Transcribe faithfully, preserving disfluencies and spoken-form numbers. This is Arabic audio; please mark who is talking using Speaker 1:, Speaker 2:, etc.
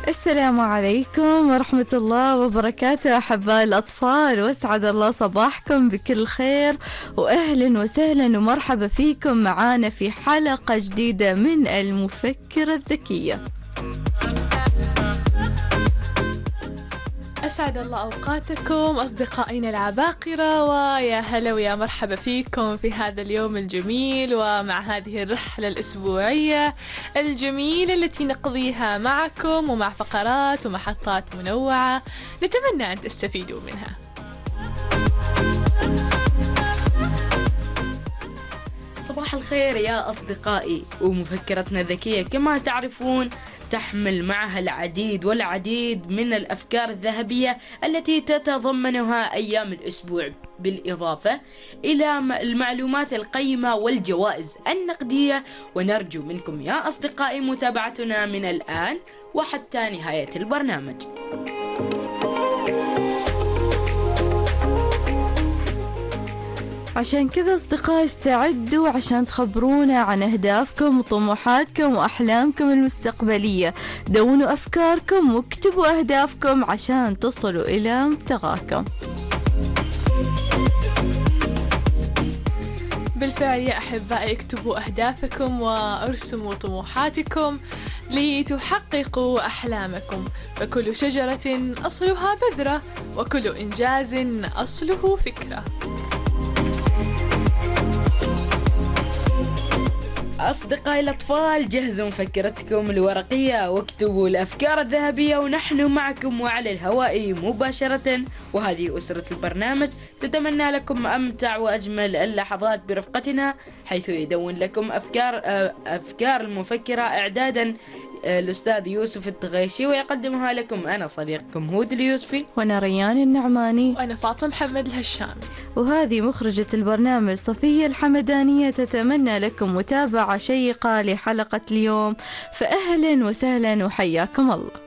Speaker 1: السلام عليكم ورحمة الله وبركاته أحباء الأطفال، واسعد الله صباحكم بكل خير، وأهلا وسهلا ومرحبا فيكم معانا في حلقة جديدة من المفكرة الذكية.
Speaker 2: أسعد الله أوقاتكم أصدقائنا العباقرة، ويا هلا ويا مرحبا فيكم في هذا اليوم الجميل ومع هذه الرحلة الأسبوعية الجميلة التي نقضيها معكم ومع فقرات ومحطات منوعة نتمنى أن تستفيدوا منها.
Speaker 3: صباح الخير يا أصدقائي، ومفكرتنا الذكية كما تعرفون تحمل معها العديد والعديد من الأفكار الذهبية التي تتضمنها أيام الأسبوع، بالإضافة إلى المعلومات القيمة والجوائز النقدية. ونرجو منكم يا أصدقائي متابعتنا من الآن وحتى نهاية البرنامج.
Speaker 1: عشان كذا أصدقائي استعدوا عشان تخبرونا عن أهدافكم وطموحاتكم وأحلامكم المستقبلية. دونوا أفكاركم واكتبوا أهدافكم عشان تصلوا إلى مبتغاكم.
Speaker 2: بالفعل يا أحبائي، اكتبوا أهدافكم وارسموا طموحاتكم لتحققوا أحلامكم، فكل شجرة أصلها بذرة وكل إنجاز أصله فكرة.
Speaker 3: أصدقائي الأطفال، جهزوا مفكرتكم الورقية واكتبوا الأفكار الذهبية، ونحن معكم وعلى الهواء مباشرة. وهذه أسرة البرنامج تتمنى لكم أمتع وأجمل اللحظات برفقتنا، حيث يدون لكم أفكار أفكار المفكرة إعدادا الأستاذ يوسف التغيشي، ويقدمها لكم أنا صديقكم هود اليوسفي،
Speaker 1: وأنا ريان النعماني،
Speaker 2: وأنا فاطمة محمد الهشامي،
Speaker 1: وهذه مخرجة البرنامج صفية الحمدانية. تتمنى لكم متابعة شيقة لحلقة اليوم، فأهلا وسهلا وحياكم الله.